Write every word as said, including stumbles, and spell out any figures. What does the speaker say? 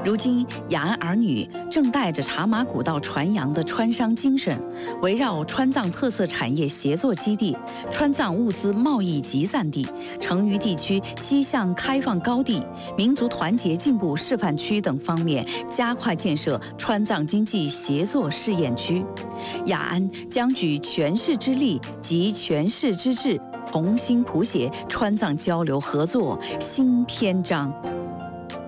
如今，雅安儿女正带着茶马古道传扬的川商精神，围绕川藏特色产业协作基地、川藏物资贸易集散地、成渝地区西向开放高地、民族团结进步示范区等方面，加快建设川藏经济协作试验区。雅安将举全市之力及全市之智，重新谱写川藏交流合作新篇章。